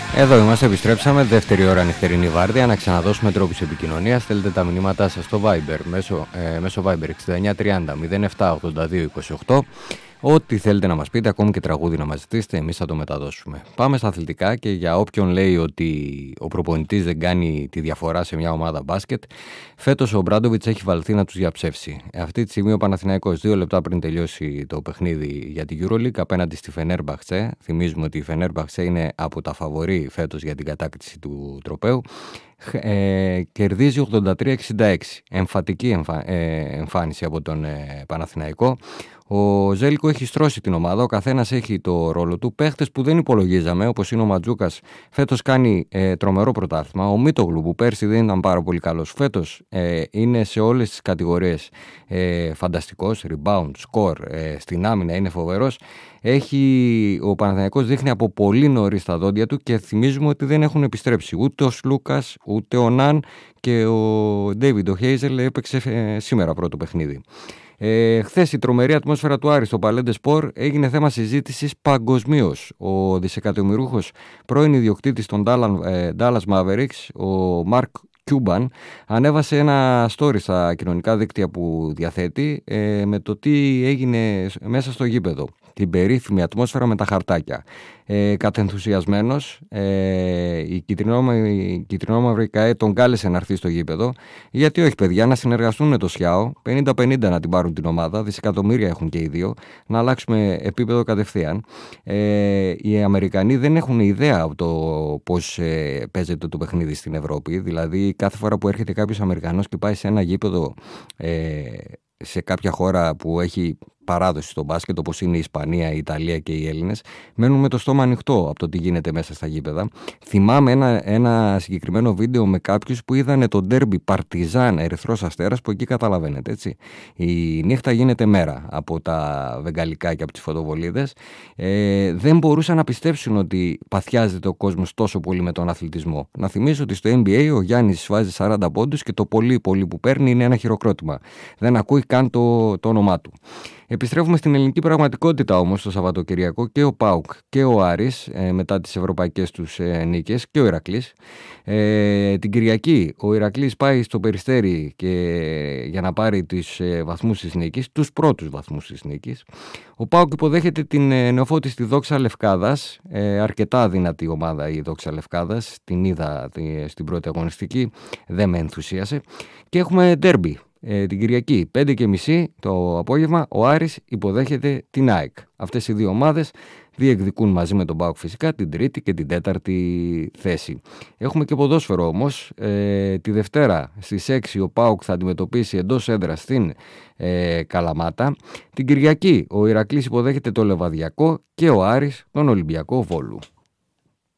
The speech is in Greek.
Εδώ είμαστε, επιστρέψαμε. Δεύτερη ώρα νυχτερινή βάρδια. Να ξαναδώσουμε τρόπους επικοινωνίας. Στέλνετε τα μηνύματά σας στο Viber μέσω Viber 6930 07 82 28. Ό,τι θέλετε να μας πείτε, ακόμη και τραγούδι να μας ζητήσετε, εμείς θα το μεταδώσουμε. Πάμε στα αθλητικά και για όποιον λέει ότι ο προπονητής δεν κάνει τη διαφορά σε μια ομάδα μπάσκετ, φέτος ο Μπράντοβιτς έχει βαλθεί να τους διαψεύσει. Αυτή τη στιγμή ο Παναθηναϊκός 2 λεπτά πριν τελειώσει το παιχνίδι για την EuroLeague απέναντι στη Φενέρμπαχτσε. Θυμίζουμε ότι η Φενέρμπαχτσε είναι από τα φαβορί φέτος για την κατάκτηση του τροπαίου. Κερδίζει 83-66. Εμφατική εμφάνιση από τον Παναθηναϊκό. Ο Ζέλικο έχει στρώσει την ομάδα, ο καθένας έχει το ρόλο του. Παίχτες που δεν υπολογίζαμε, όπως είναι ο Ματζούκας, φέτος κάνει τρομερό πρωτάθλημα. Ο Μίτογλου, που πέρσι δεν ήταν πάρα πολύ καλός, φέτος είναι σε όλες τις κατηγορίες φανταστικός. Rebound, score, στην άμυνα είναι φοβερός. Ο Παναθηναϊκός δείχνει από πολύ νωρίς τα δόντια του και θυμίζουμε ότι δεν έχουν επιστρέψει ούτε ο Σλούκας, ούτε ο Ναν, και ο Ντέιβιντ ο Χέιζελ έπαιξε σήμερα πρώτο παιχνίδι. Χθες η τρομερή ατμόσφαιρα του Άρη στο Παλέντε Σπορ έγινε θέμα συζήτησης παγκοσμίως. Ο δισεκατομμυρούχος πρώην ιδιοκτήτης των Dallas Mavericks, ο Μαρκ Cuban, ανέβασε ένα story στα κοινωνικά δίκτυα που διαθέτει με το τι έγινε μέσα στο γήπεδο. Την περίφημη ατμόσφαιρα με τα χαρτάκια. Κατενθουσιασμένος, η κυτρινόμαυρη ΚΑΕ τον κάλεσε να έρθει στο γήπεδο. Γιατί όχι, παιδιά, να συνεργαστούν με το ΣΙΑΟ, 50-50 να την πάρουν την ομάδα, δισεκατομμύρια έχουν και οι δύο, να αλλάξουμε επίπεδο κατευθείαν. Οι Αμερικανοί δεν έχουν ιδέα από το πώς παίζεται το παιχνίδι στην Ευρώπη. Δηλαδή, κάθε φορά που έρχεται κάποιος Αμερικανός και πάει σε ένα γήπεδο σε κάποια χώρα που έχει παράδοση στο μπάσκετ, όπως είναι η Ισπανία, η Ιταλία και οι Έλληνες, μένουν με το στόμα ανοιχτό από το τι γίνεται μέσα στα γήπεδα. Θυμάμαι ένα συγκεκριμένο βίντεο με κάποιους που είδανε το ντέρμπι Παρτιζάν Ερυθρός Αστέρας, που εκεί καταλαβαίνετε, έτσι. Η νύχτα γίνεται μέρα από τα βεγγαλικά και από τις φωτοβολίδες. Δεν μπορούσαν να πιστέψουν ότι παθιάζεται ο κόσμος τόσο πολύ με τον αθλητισμό. Να θυμίσω ότι στο NBA ο Γιάννης βάζει 40 πόντους και το πολύ που παίρνει είναι ένα χειροκρότημα. Δεν ακούει καν το όνομά του. Επιστρέφουμε στην ελληνική πραγματικότητα όμως το Σαββατοκυριακό. Και ο ΠΑΟΚ και ο Άρης μετά τις ευρωπαϊκές τους νίκες, και ο Ηρακλής. Την Κυριακή ο Ηρακλής πάει στο Περιστέρι για να πάρει τους βαθμούς της νίκης, τους πρώτους βαθμούς της νίκης. Ο ΠΑΟΚ υποδέχεται την νεοφώτιστη Δόξα Λευκάδας, αρκετά δυνατή ομάδα η Δόξα Λευκάδας, την είδα στην πρώτη αγωνιστική, δεν με ενθουσίασε. Και έχουμε ντέρμπι. Την Κυριακή 5:30 το απόγευμα ο Άρης υποδέχεται την ΑΕΚ. Αυτές οι δύο ομάδες διεκδικούν μαζί με τον ΠΑΟΚ φυσικά την τρίτη και την τέταρτη θέση. Έχουμε και ποδόσφαιρο όμως. Τη Δευτέρα στις 6 ο ΠΑΟΚ θα αντιμετωπίσει εντός έδρας στην Καλαμάτα. Την Κυριακή ο Ηρακλής υποδέχεται το Λεβαδιακό και ο Άρης τον Ολυμπιακό Βόλου.